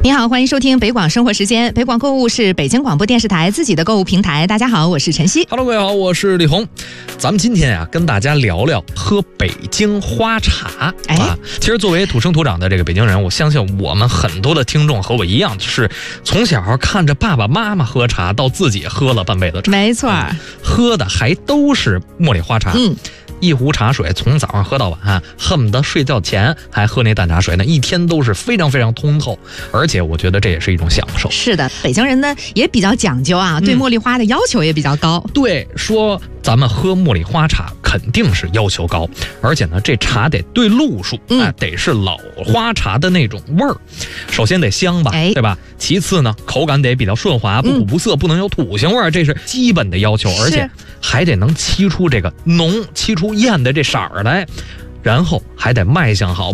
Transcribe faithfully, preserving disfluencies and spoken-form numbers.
你好，欢迎收听北广生活时间。北广购物是北京广播电视台自己的购物平台。大家好，我是晨曦。 Hello， 各位好，我是李红。咱们今天啊，跟大家聊聊喝北京花茶。哎，啊，其实作为土生土长的这个北京人，我相信我们很多的听众和我一样，是从小看着爸爸妈妈喝茶，到自己喝了半辈子茶。 没错， 嗯，喝的还都是茉莉花茶。嗯。一壶茶水从早上喝到晚，恨不得睡觉前还喝那淡茶水呢，一天都是非常非常通透，而且我觉得这也是一种享受。 是的，北京人呢也比较讲究啊，对茉莉花的要求也比较高。 嗯，对，说咱们喝茉莉花茶肯定是要求高，而且呢这茶得对路数，嗯，哎，得是老花茶的那种味儿。首先得香吧，哎，对吧？其次呢口感得比较顺滑，不苦不涩，嗯，不能有土腥味儿，这是基本的要求，而且还得能沏出这个浓沏出艳的这色儿来，然后还得卖相好，